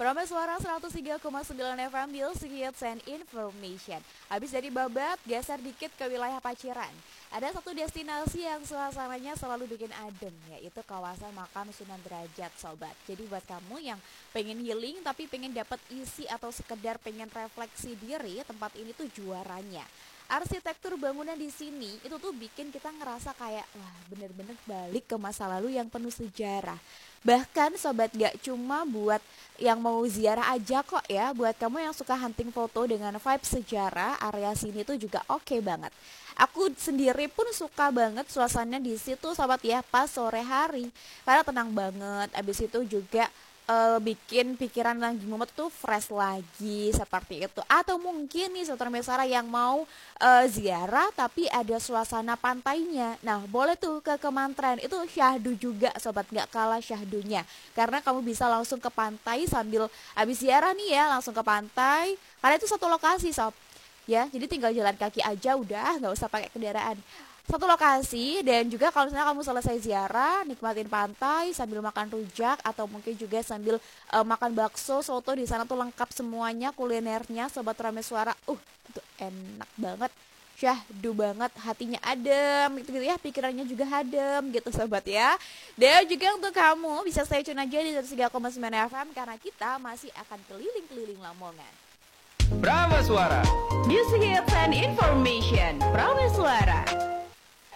Promes Suara 103,9 FM Music Hits and Information. Habis dari Babat, geser dikit ke wilayah Paciran. Ada satu destinasi yang suasananya selalu bikin adem, yaitu kawasan makam Sunan Derajat, sobat. Jadi buat kamu yang pengen healing tapi pengen dapat isi atau sekedar pengen refleksi diri, tempat ini tuh juaranya. Arsitektur bangunan di sini itu tuh bikin kita ngerasa kayak wah bener-bener balik ke masa lalu yang penuh sejarah. Bahkan sobat gak cuma buat yang mau ziarah aja kok ya, buat kamu yang suka hunting foto dengan vibe sejarah, area sini tuh juga oke banget. Aku sendiri pun suka banget suasananya di situ sobat ya, pas sore hari karena tenang banget. Abis itu juga bikin pikiran lagi mumet tuh fresh lagi seperti itu. Atau mungkin nih Sobat Mesara yang mau ziarah tapi ada suasana pantainya. Nah boleh tuh ke Kemantren, itu syahdu juga sobat, gak kalah syahdunya. Karena kamu bisa langsung ke pantai sambil habis ziarah nih ya, langsung ke pantai. Karena itu satu lokasi sob ya, jadi tinggal jalan kaki aja udah, gak usah pakai kendaraan. Satu lokasi. Dan juga kalau misalnya kamu selesai ziarah, nikmatin pantai sambil makan rujak atau mungkin juga sambil makan bakso, soto, di sana tuh lengkap semuanya kulinernya sobat Rame Suara. Itu enak banget, syahdu banget, hatinya adem gitu, ya, pikirannya juga adem gitu sobat ya. Dan juga untuk kamu bisa stay tune aja di 103,9 FM karena kita masih akan keliling-keliling Lamongan. Prama Suara, Music Hits and Information. Prama Suara.